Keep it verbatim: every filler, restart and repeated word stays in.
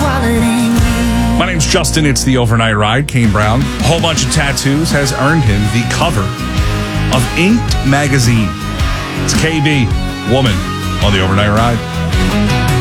My name's Justin. It's the Overnight Ride. Kane Brown, a whole bunch of tattoos, has earned him the cover of Inked magazine. It's K B, Woman, on the Overnight Ride.